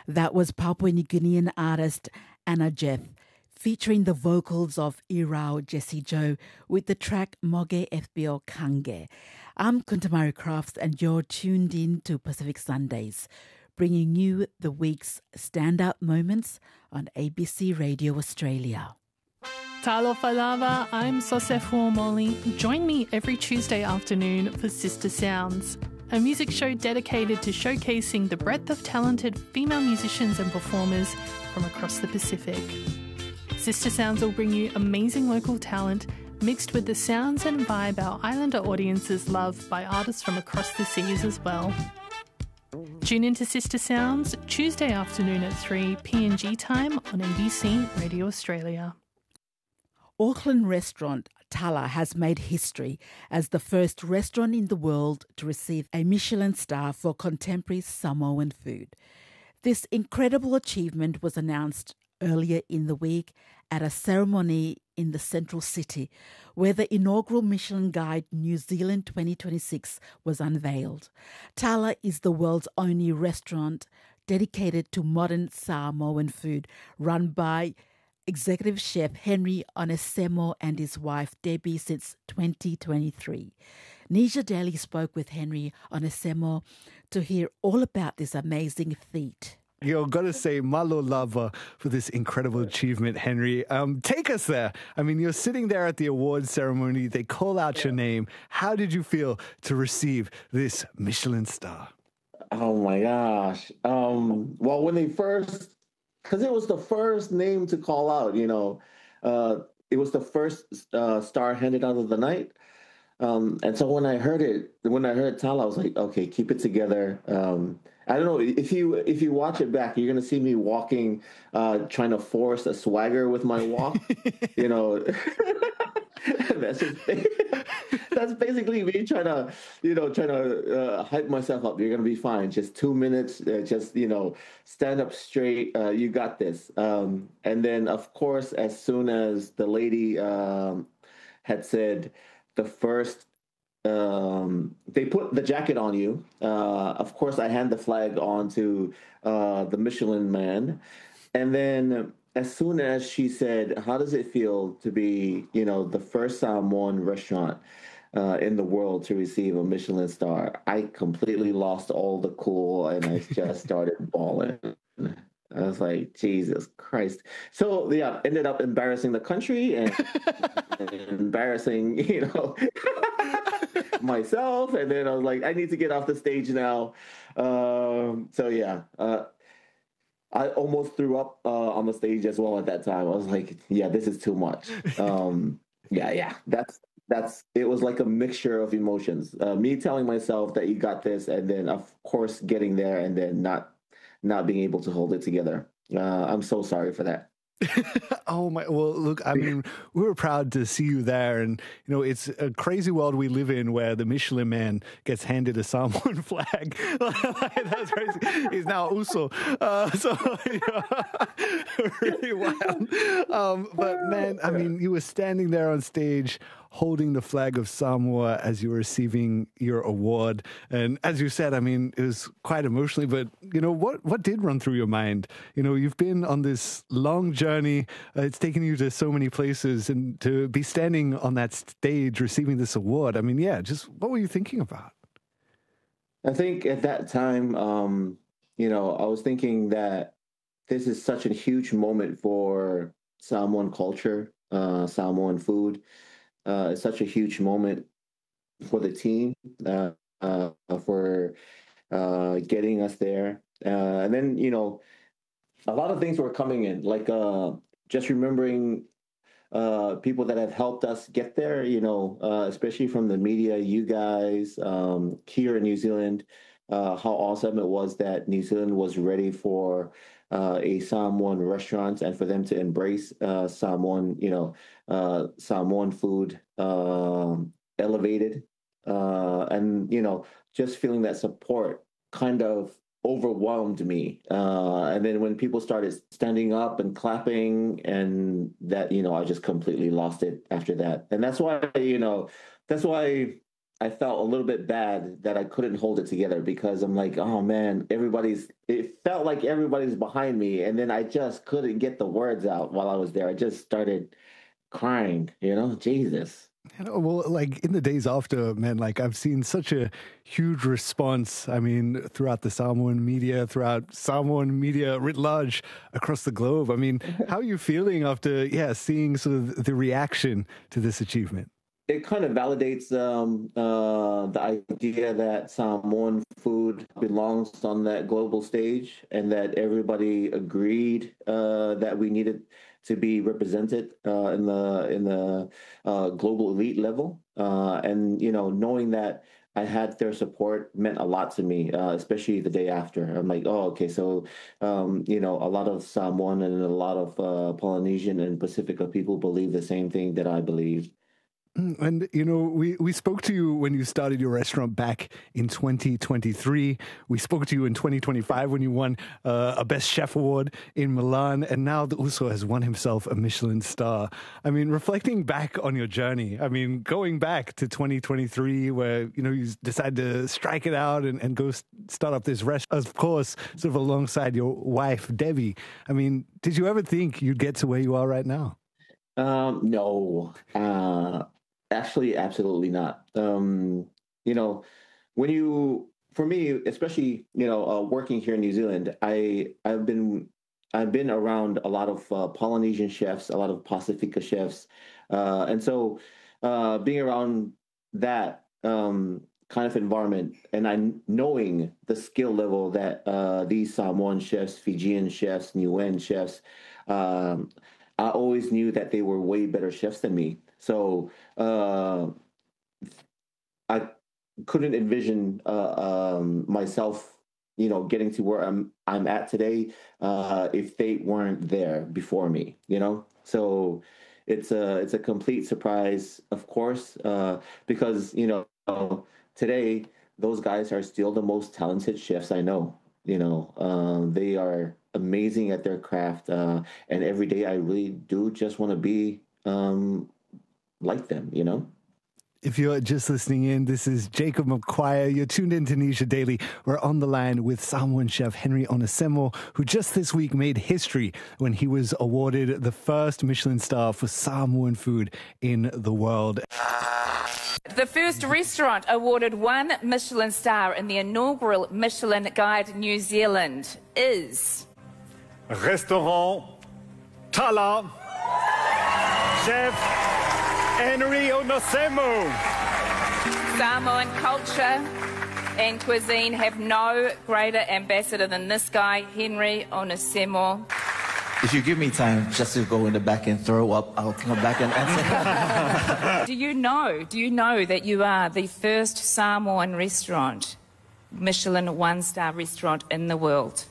That was Papua New Guinean artist Anna Jeff, featuring the vocals of Irao Jessie Joe with the track Moge FBO Kange. I'm Kuntamari Crafts and you're tuned in to Pacific Sundays, bringing you the week's standout moments on ABC Radio Australia. Talo Falava, I'm Sosefo Molly. Join me every Tuesday afternoon for Sister Sounds, a music show dedicated to showcasing the breadth of talented female musicians and performers from across the Pacific. Sister Sounds will bring you amazing local talent mixed with the sounds and vibe our islander audiences love by artists from across the seas as well. Tune into Sister Sounds Tuesday afternoon at 3 PNG time on ABC Radio Australia. Auckland restaurant Tala has made history as the first restaurant in the world to receive a Michelin star for contemporary Samoan food. This incredible achievement was announced earlier in the week at a ceremony in the central city where the inaugural Michelin Guide New Zealand 2026 was unveiled. Tala is the world's only restaurant dedicated to modern Samoan food, run by Executive Chef Henry Onesemo and his wife Debbie since 2023. Nisha Daly spoke with Henry Onesemo to hear all about this amazing feat. You're got to say malo lava for this incredible achievement, Henry. Take us there. I mean, you're sitting there at the awards ceremony. They call out your name. How did you feel to receive this Michelin star? Oh my gosh. Well, when they first, because it was the first name to call out, it was the first star handed out of the night. And so when I heard Tala, I was like, okay, keep it together. I don't know if you watch it back, you're gonna see me walking, trying to force a swagger with my walk. That's basically me trying to hype myself up. You're gonna be fine. Just 2 minutes. Stand up straight. You got this. And then, of course, as soon as the lady had said the first. They put the jacket on you. Of course, I hand the flag on to the Michelin man. And then as soon as she said, how does it feel to be, the first Samoan restaurant in the world to receive a Michelin star, I completely lost all the cool and I just started bawling. I was like, Jesus Christ. So, yeah, ended up embarrassing the country and embarrassing, myself. And then I was like, I need to get off the stage now. I almost threw up on the stage as well at that time. I was like, yeah, this is too much. It was like a mixture of emotions. Me telling myself that you got this, and then, of course, getting there and then not being able to hold it together. I'm so sorry for that. Oh my! Well, look, I mean, we were proud to see you there, and it's a crazy world we live in where the Michelin man gets handed a Samoan flag. That's crazy. He's now Uso, really wild. But man, I mean, you were standing there on stage holding the flag of Samoa as you were receiving your award. And as you said, I mean, it was quite emotionally, but, what did run through your mind? You've been on this long journey. It's taken you to so many places, and to be standing on that stage receiving this award, I mean, yeah, just what were you thinking about? I think at that time, I was thinking that this is such a huge moment for Samoan culture, Samoan food. It's such a huge moment for the team, for getting us there. And then, a lot of things were coming in, like just remembering people that have helped us get there, especially from the media, you guys, here in New Zealand, how awesome it was that New Zealand was ready for a Samoan restaurant and for them to embrace Samoan, Samoan food, elevated, and just feeling that support kind of overwhelmed me. And then when people started standing up and clapping, and that, I just completely lost it after that. And that's why I felt a little bit bad that I couldn't hold it together because I'm like, oh man, it felt like everybody's behind me. And then I just couldn't get the words out while I was there. I just started crying, Jesus. Well, like in the days after, man, like I've seen such a huge response. I mean, throughout Samoan media writ large across the globe. I mean, how are you feeling after, seeing sort of the reaction to this achievement? It kind of validates the idea that Samoan food belongs on that global stage, and that everybody agreed that we needed to be represented in the global elite level. And knowing that I had their support meant a lot to me, especially the day after. I'm like, oh, okay, so a lot of Samoan and a lot of Polynesian and Pacifica people believe the same thing that I believe. And, we spoke to you when you started your restaurant back in 2023. We spoke to you in 2025 when you won a Best Chef Award in Milan. And now the Uso has won himself a Michelin star. I mean, reflecting back on your journey, I mean, going back to 2023 where, you decided to strike it out and go start up this restaurant, of course, sort of alongside your wife, Debbie. I mean, did you ever think you'd get to where you are right now? No. Actually, absolutely not. For me, especially, working here in New Zealand, I've been around a lot of Polynesian chefs, a lot of Pacifica chefs, and so being around that kind of environment, and knowing the skill level that these Samoan chefs, Fijian chefs, Niuean chefs, I always knew that they were way better chefs than me. So I couldn't envision myself, getting to where I'm at today if they weren't there before me. So it's a complete surprise, of course, because today those guys are still the most talented chefs I know. They are amazing at their craft, and every day I really do just want to be like them. If you're just listening in, this is Jacob McQuire. You're tuned in to Nisha Daily. We're on the line with Samoan chef Henry Onesemo, who just this week made history when he was awarded the first Michelin star for Samoan food in the world. The first restaurant awarded 1 Michelin star in the inaugural Michelin Guide New Zealand is... Restaurant Tala, Chef Henry Onesemo. Samoan culture and cuisine have no greater ambassador than this guy, Henry Onesemo. If you give me time just to go in the back and throw up, I'll come back and answer. Do you know that you are the first Samoan restaurant, Michelin 1-star restaurant in the world?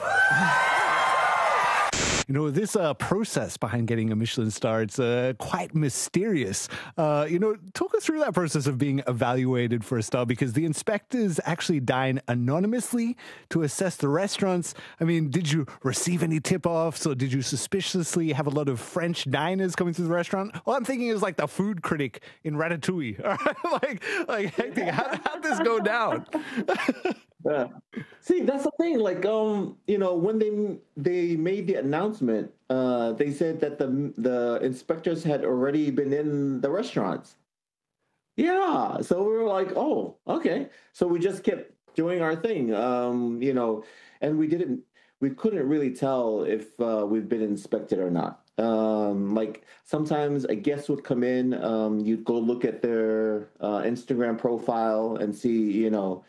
This process behind getting a Michelin star, it's quite mysterious. Talk us through that process of being evaluated for a star, because the inspectors actually dine anonymously to assess the restaurants. I mean, did you receive any tip-offs, or did you suspiciously have a lot of French diners coming to the restaurant? All I'm thinking is like the food critic in Ratatouille. like how'd this go down? Yeah. See, that's the thing. Like, when they made the announcement, they said that the inspectors had already been in the restaurants. Yeah, so we were like, oh, okay. So we just kept doing our thing, and we couldn't really tell if we've been inspected or not. Like sometimes a guest would come in, you'd go look at their Instagram profile and see,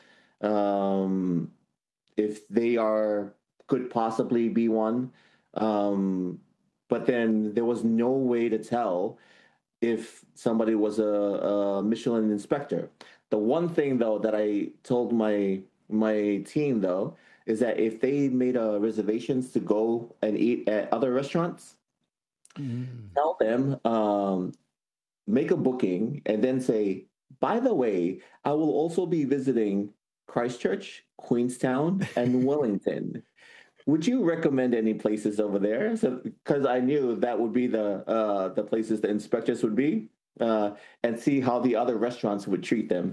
if they could possibly be one. But then there was no way to tell if somebody was a Michelin inspector. The one thing, though, that I told my team, though, is that if they made reservations to go and eat at other restaurants, tell them, make a booking, and then say, by the way, I will also be visiting Christchurch, Queenstown, and Wellington. Would you recommend any places over there? So, because I knew that would be the places the inspectors would be. and see how the other restaurants would treat them.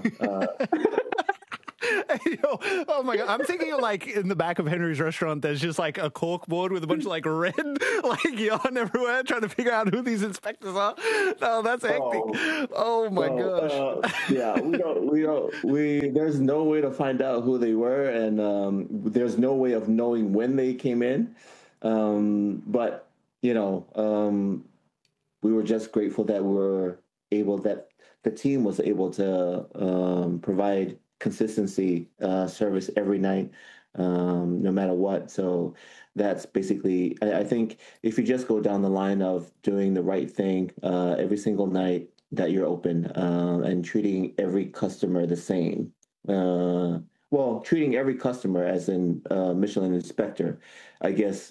Yo, oh my God. I'm thinking of like in the back of Henry's restaurant, there's just like a cork board with a bunch of like red like yarn everywhere trying to figure out who these inspectors are. No, that's hectic. Oh my gosh. There's no way to find out who they were, and there's no way of knowing when they came in. But we were just grateful that that the team was able to provide consistency service every night, no matter what. So that's basically, I think if you just go down the line of doing the right thing every single night that you're open, and treating every customer the same, treating every customer as in Michelin inspector, I guess,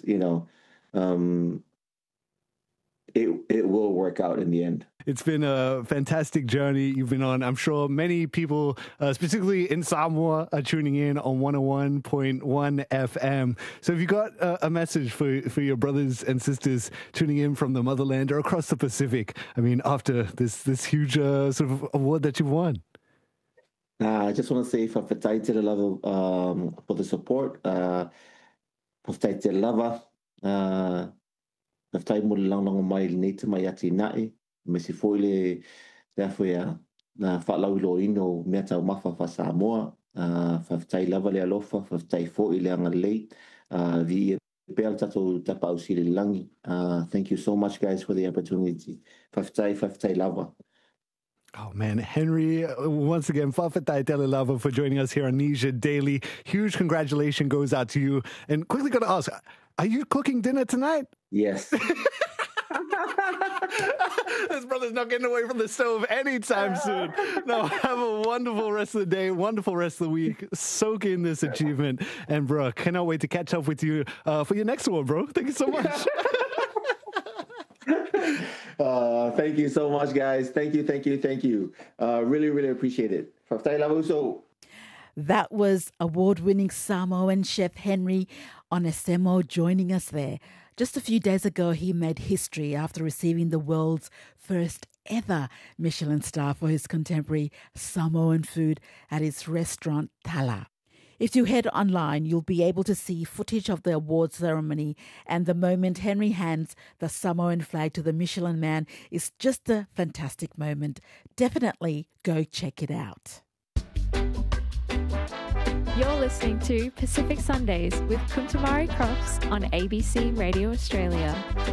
it will work out in the end. It's been a fantastic journey you've been on. I'm sure many people, specifically in Samoa, are tuning in on 101.1 FM. So if you got a message for your brothers and sisters tuning in from the motherland or across the Pacific, I mean, after this huge sort of award that you've won. I just want to say whawhitai te lava for the support. Whawhitai te lava. Whawhitai mo le lang mai le te mai ati nai. Me si foi le whea na whaalaulo ino mea tau mawha wha Samoa. Whawhitai lava le alofa, whawhitai foi le anga lei. Vi pēr tatou tapau si le langi. Thank you so much, guys, for the opportunity. Whawhitai lava. Oh, man. Henry, once again, whawhitai tele lava for joining us here on Nija Daily. Huge congratulations goes out to you. And quickly got to ask, are you cooking dinner tonight? Yes. This brother's not getting away from the stove anytime soon. No, have a wonderful rest of the day, wonderful rest of the week. Soak in this achievement. And, bro, cannot wait to catch up with you for your next one, bro. Thank you so much. Thank you so much, guys. Thank you. Really, really appreciate it. That was award-winning Samoan chef Henry Onesemo joining us there. Just a few days ago, he made history after receiving the world's first ever Michelin star for his contemporary Samoan food at his restaurant Tala. If you head online, you'll be able to see footage of the awards ceremony, and the moment Henry hands the Samoan flag to the Michelin man is just a fantastic moment. Definitely go check it out. You're listening to Pacific Sundays with Kuntamari Crofts on ABC Radio Australia.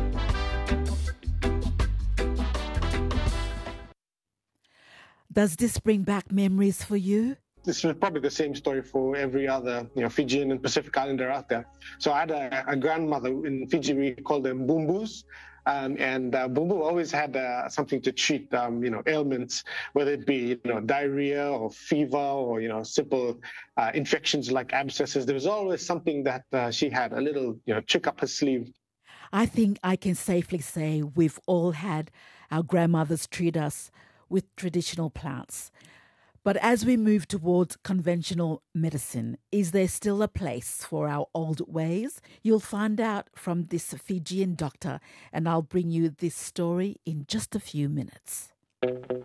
Does this bring back memories for you? This is probably the same story for every other Fijian and Pacific Islander out there. So I had a grandmother in Fiji. We called them bumbus. And Bumbu always had something to treat, ailments, whether it be, diarrhea or fever or, simple infections like abscesses. There was always something that she had, a little, trick up her sleeve. I think I can safely say we've all had our grandmothers treat us with traditional plants. But as we move towards conventional medicine, is there still a place for our old ways? You'll find out from this Fijian doctor, and I'll bring you this story in just a few minutes.